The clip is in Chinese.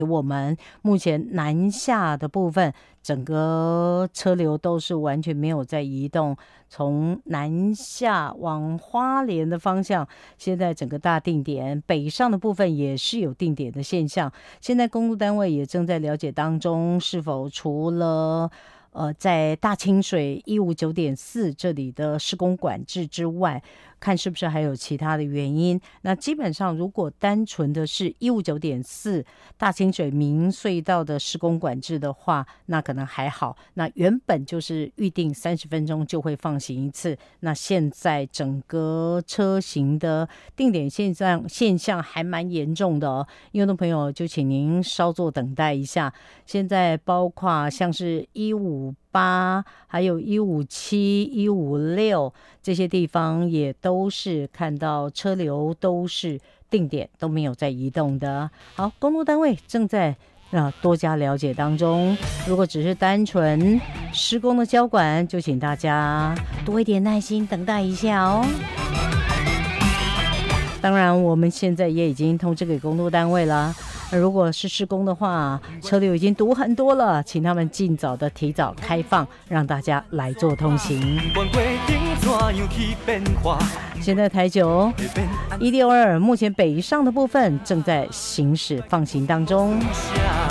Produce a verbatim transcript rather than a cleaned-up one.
我们目前南下的部分，整个车流都是完全没有在移动，从南下往花莲的方向，现在整个大定点北上的部分也是有定点的现象。现在公路单位也正在了解当中，是否除了呃，在大清水一五九点四这里的施工管制之外，看是不是还有其他的原因。那基本上如果单纯的是一五九点四大清水明隧道的施工管制的话，那可能还好。那原本就是预定三十分钟就会放行一次，那现在整个车型的定点现象现象还蛮严重的哦。听众朋友就请您稍作等待一下。现在包括像是一五八还有一五七一五六这些地方也都是看到车流都是定点都没有在移动的。好，公路单位正在啊多加了解当中，如果只是单纯施工的交管，就请大家多一点耐心等待一下哦。当然我们现在也已经通知给公路单位了，如果是施工的话，车流已经堵很多了，请他们尽早的提早开放，让大家来做通行。现在台九一六二目前北上的部分正在行驶放行当中。